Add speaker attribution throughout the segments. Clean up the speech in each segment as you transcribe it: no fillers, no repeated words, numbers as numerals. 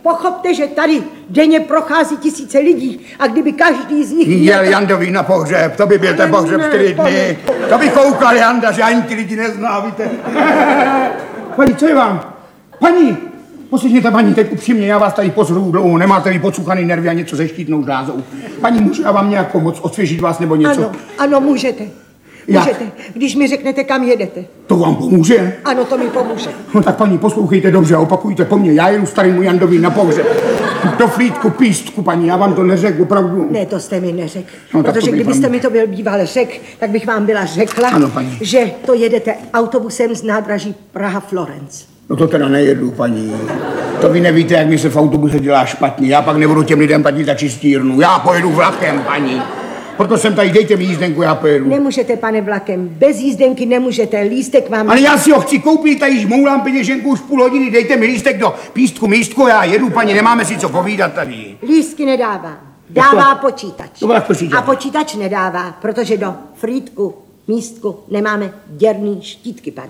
Speaker 1: Pochopte, že tady denně prochází tisíce lidí a kdyby každý z nich...
Speaker 2: Jel Jandovi na pohřeb, to by byl ten pohřeb 4 dny. To by koukal Janda, že ani ty lidi nezná, víte. Paní, co je vám? Paní, poslechněte paní, teď upřímně, já vás tady pozoruju dlouho, nemáte vy podsuchaný nervy a něco se štítnou žlázou. Paní, můžu já vám nějak pomoct, osvěžit vás nebo něco?
Speaker 1: Ano, můžete. Můžete, když mi řeknete, kam jedete.
Speaker 2: To vám pomůže?
Speaker 1: Ano, to mi pomůže.
Speaker 2: No tak paní, poslouchejte dobře a opakujte po mně. Já jedu starému Jandovi na pohřeb. Do Frýdku Pístku, paní, já vám to neřekl, opravdu.
Speaker 1: Ne, to jste mi neřekl.
Speaker 2: No,
Speaker 1: protože kdybyste mi to byl býval řekl, tak bych vám byla řekla,
Speaker 2: ano, paní,
Speaker 1: že to jedete autobusem z nádraží Praha-Florence.
Speaker 2: No to teda nejedu, paní. To vy nevíte, jak mi se v autobuse dělá špatně. Já pak nebudu těm lidem platit za čistírnu. Já pojedu vlakem, paní. Proto jsem tady, dejte mi jízdenku, já pojedu.
Speaker 1: Nemůžete, pane, vlakem. Bez jízdenky nemůžete. Lístek vám...
Speaker 2: Ale já si ho chci koupit, tady žmoulám peněženku už půl hodiny. Dejte mi lístek do Pístku místku, já jedu, paní, nemáme si co povídat tady.
Speaker 1: Lístky nedává. Dává počítač.
Speaker 2: Počítač.
Speaker 1: A počítač nedává, protože do Frýdku místku nemáme děrný štítky, pane.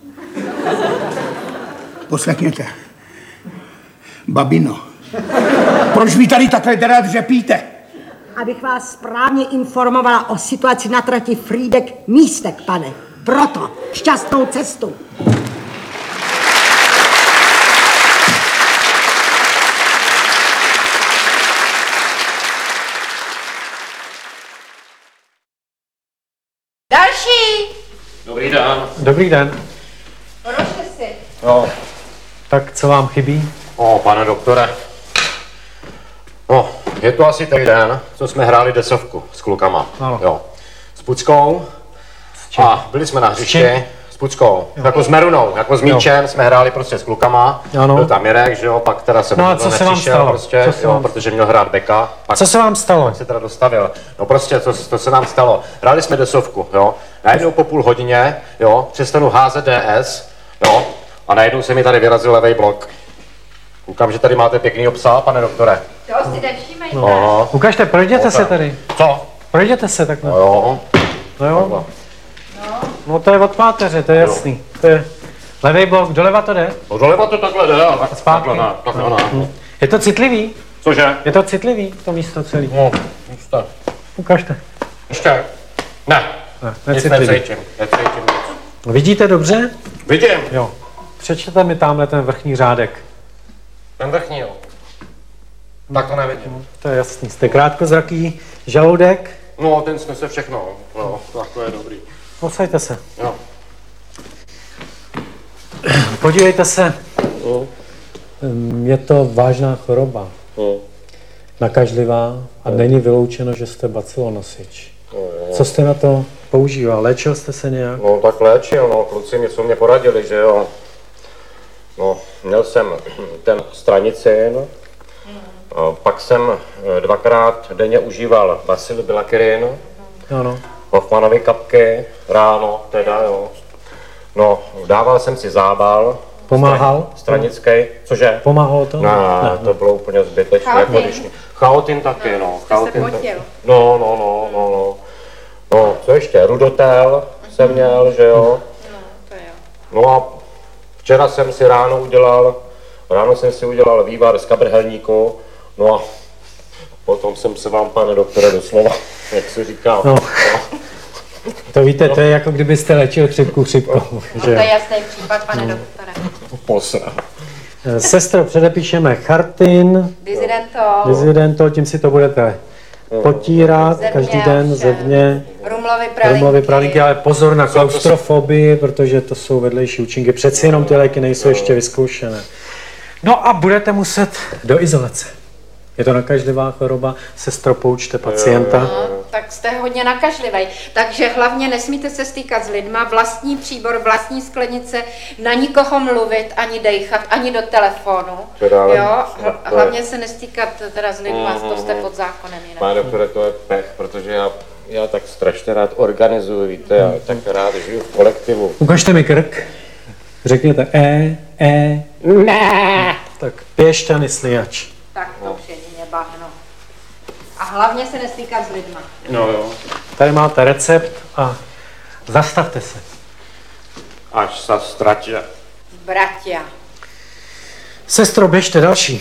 Speaker 2: Poslechněte. Babino, proč vy tady takhle teda dřepíte?
Speaker 1: Abych vás správně informovala o situaci na trati Frýdek Místek, pane. Proto šťastnou cestu.
Speaker 3: Další!
Speaker 4: Dobrý den.
Speaker 5: Dobrý den.
Speaker 3: Porožte si.
Speaker 4: No.
Speaker 5: Tak co vám chybí?
Speaker 4: Pane doktore. No, je to asi týden, co jsme hráli desovku s klukama.
Speaker 5: Ano.
Speaker 4: Jo. S Puckou. A byli jsme na hřišti. S Puckou. Jo. Jako s Merunou, jako s míčem jsme hráli prostě s klukama.
Speaker 5: Ano.
Speaker 4: Byl tam Mirek, že jo, pak teda se
Speaker 5: No a co se vám stalo?
Speaker 4: Prostě, jo, protože měl hrát beka. Pak
Speaker 5: Co se vám stalo?
Speaker 4: se teda dostavil. No prostě, to se nám stalo. Hráli jsme desovku, jo. Najednou po půl hodině, jo, přestanu házet DS, jo, a najednou se mi tady vyrazil levej blok. Koukám, že tady máte pěknýho psa, pane doktore.
Speaker 3: To si nevšímejte.
Speaker 4: No.
Speaker 5: Ukažte, projděte se tady.
Speaker 4: Co?
Speaker 5: Projděte se takhle.
Speaker 4: No jo.
Speaker 5: No jo. No to je od páteře, to je jasný. To je levej blok, doleva to jde?
Speaker 4: No doleva to takhle jde, ale
Speaker 5: Zpátky.
Speaker 4: takhle ne.
Speaker 5: Je to citlivý?
Speaker 4: Cože?
Speaker 5: Je to citlivý, to místo celý.
Speaker 4: No, ještě.
Speaker 5: Ukažte.
Speaker 4: Ještě. Ne. Nic
Speaker 5: Necitlivý.
Speaker 4: necítím nic.
Speaker 5: Vidíte dobře?
Speaker 4: Vidím.
Speaker 5: Jo. Přečtěte mi tamhle ten vrchní řádek.
Speaker 4: Ten vrchní, jo. Tak to nevidím.
Speaker 5: To je jasný. Jste krátkozraký žaludek.
Speaker 4: No, ten snese všechno. No, tak to je dobrý.
Speaker 5: Posaďte se.
Speaker 4: Jo.
Speaker 5: Podívejte se. Je to vážná choroba. Nakažlivá a není vyloučeno, že jste bacilonosič. Co jste na to používal? Léčil jste se nějak?
Speaker 4: No tak léčil, no, kluci něco mě poradili, že jo. No, měl jsem ten stranicin, pak jsem 2krát denně užíval bacillobacillin,
Speaker 5: Ano.
Speaker 4: Hoffmanovy kapky, ráno teda, jo. No, dával jsem si zábal.
Speaker 5: Pomáhal?
Speaker 4: Stranický, cože?
Speaker 5: Pomáhalo to?
Speaker 4: Ne, to bylo úplně zbytečné.
Speaker 3: Chaotin?
Speaker 4: Chaotin taky, no.
Speaker 3: Jste se potil.
Speaker 4: No. No, co ještě? Rudotel jsem měl, že jo?
Speaker 3: No, to jo.
Speaker 4: No a včera jsem si ráno jsem si udělal vývar z kabrhelníku, no a potom jsem se vám, pane doktore, doslova, jak se říká.
Speaker 5: No. To víte, to je jako kdybyste léčil chřipkou.
Speaker 3: No, to je jasný případ, pane doktore.
Speaker 4: Posra.
Speaker 5: Sestro, předepíšeme chartin, dizidentol, tím si to budete potírat každý den zevně. Rumlovy pralinky, ale pozor na klaustrofobii, protože to jsou vedlejší účinky. Přeci jenom ty léky nejsou ještě vyzkoušené. No a budete muset do izolace. Je to nakažlivá choroba, sestro, poučte pacienta.
Speaker 3: No, tak jste hodně nakažlivý. Takže hlavně nesmíte se stýkat s lidma, vlastní příbor, vlastní sklenice, na nikoho mluvit, ani dejchat, ani do telefonu. Jo, hlavně se nestýkat teda s lidma, to jste pod zákonem jinak.
Speaker 4: Pane doktore, to je pech, protože já tak strašně rád organizuju, víte, já tak rád žiju v kolektivu.
Speaker 5: Ukažte mi krk. Řekněte ne. Tak pěšťany slijač.
Speaker 3: Tak to už jedině bahno. A hlavně se nestýkat s lidma.
Speaker 4: No jo.
Speaker 5: Tady máte recept a zastavte se.
Speaker 4: Až se ztratě.
Speaker 3: Bratia.
Speaker 5: Sestro, běžte další.